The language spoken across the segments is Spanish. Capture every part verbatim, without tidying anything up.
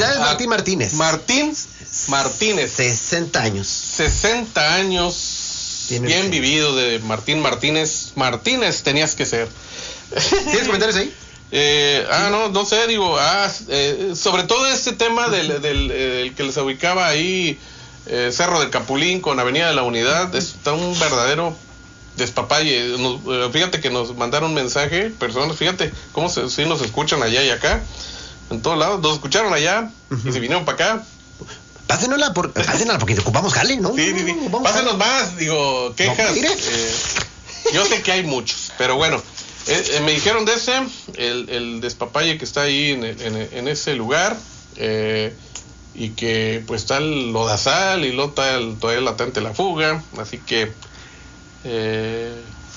Felicidades, a Martín Martínez. Martín Martínez. sesenta años. sesenta años Tiene bien el- vivido de Martín Martínez. Martínez tenías que ser. ¿Tienes comentarios ahí? Eh, ah, no, no sé, digo, ah, eh, sobre todo este tema del, del eh, el que les ubicaba ahí, eh, Cerro del Capulín con Avenida de la Unidad, está un verdadero despapalle. Nos, eh, fíjate que nos mandaron un mensaje, personas, fíjate cómo se, sí nos escuchan allá y acá, en todos lados, nos escucharon allá uh-huh. y se vinieron para acá. Pásenosla, por, pásenosla porque ocupamos jale, ¿no? Sí, sí, sí. Pásenos más, digo, quejas. No, eh, yo sé que hay muchos, pero bueno. Eh, eh, me dijeron de ese, el, el despapalle que está ahí en, en, en ese lugar, eh, y que pues está el lodazal y luego está el, todavía latente la fuga, así que... Eh...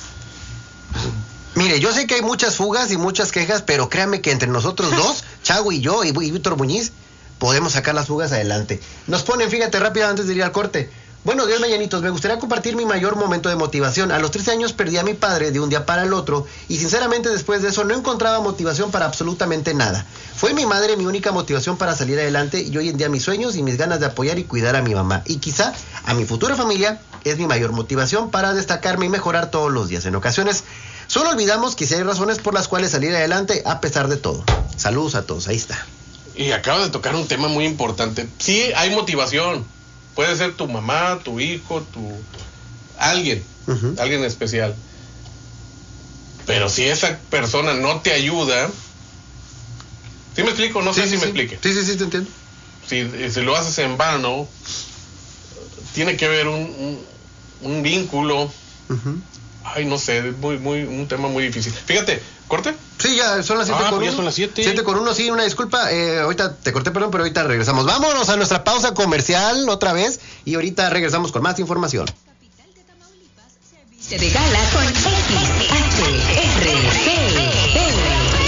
Mire, yo sé que hay muchas fugas y muchas quejas, pero créanme que entre nosotros dos, Chago y yo y, y Víctor Muñiz, podemos sacar las fugas adelante. Nos ponen, fíjate, rápido antes de ir al corte. Buenos días, mañanitos. Me gustaría compartir mi mayor momento de motivación. A los trece años perdí a mi padre de un día para el otro y sinceramente después de eso no encontraba motivación para absolutamente nada. Fue mi madre mi única motivación para salir adelante y hoy en día mis sueños y mis ganas de apoyar y cuidar a mi mamá. Y quizá a mi futura familia es mi mayor motivación para destacarme y mejorar todos los días. En ocasiones solo olvidamos que sí hay razones por las cuales salir adelante a pesar de todo. Saludos a todos. Ahí está. Y acabo de tocar un tema muy importante. Sí hay motivación. Puede ser tu mamá, tu hijo, tu... alguien, uh-huh. alguien especial. Pero si esa persona no te ayuda... ¿Sí me explico? No sí, sé sí, si sí. me explique. Sí, sí, sí, te entiendo. Si, si lo haces en vano, tiene que haber un, un, un vínculo. Uh-huh. Ay, no sé, muy, muy, un tema muy difícil. Fíjate, ¿corte? Sí, ya son las siete ah, con pues uno. Ya son las siete. siete con uno, sí, una disculpa. Eh, ahorita te corté, perdón, pero ahorita regresamos. Vámonos a nuestra pausa comercial otra vez y ahorita regresamos con más información. Capital de Tamaulipas se viste de gala con X H R P B.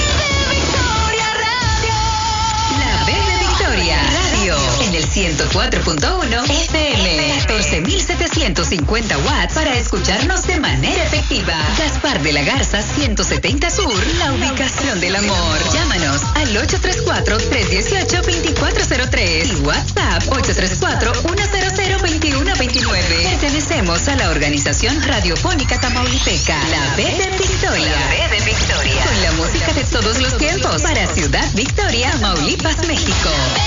La B de Victoria Radio en el ciento cuatro punto uno F M, catorce mil setecientos cincuenta watts para escucharnos de manera efectiva. Gaspar de la Garza ciento setenta Sur, la ubicación del amor. Llámanos al ocho tres cuatro, tres uno ocho, dos cuatro cero tres y WhatsApp ocho tres cuatro, uno cero cero, dos uno dos nueve. Pertenecemos a la organización radiofónica tamaulipeca, la B de Victoria. La B de Victoria. Con la música de todos los tiempos para Ciudad Victoria, Tamaulipas, México.